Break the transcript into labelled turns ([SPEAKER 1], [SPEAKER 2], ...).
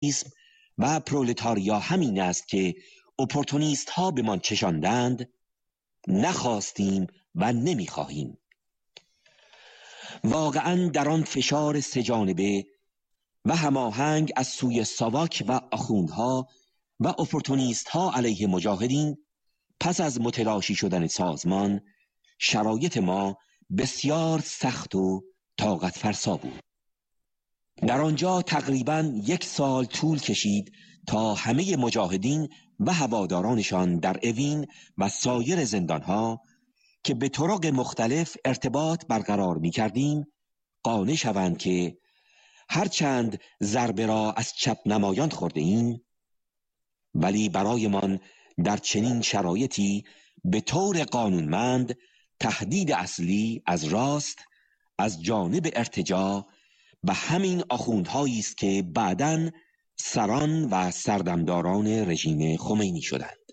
[SPEAKER 1] و پرولتاریا همین است که اپورتونیست ها به من چشاندند، نخواستیم و نمیخواهیم. واقعا در آن فشار سه‌جانبه و هماهنگ از سوی ساواک و آخوندها و اپورتونیست ها علیه مجاهدین، پس از متلاشی شدن سازمان شرایط ما بسیار سخت و طاقت فرسا بود. در آنجا تقریباً 1 سال طول کشید تا همه مجاهدین و هوادارانشان در اوین و سایر زندانها که به طرق مختلف ارتباط برقرار می کردیم قانع شوند که هرچند ضربه را از چپ نمایان خورده ایم، ولی برایمان در چنین شرایطی به طور قانونمند تهدید اصلی از راست از جانب ارتجاع و همین آخوندهایی است که بعداً سران و سردمداران رژیم خمینی شدند.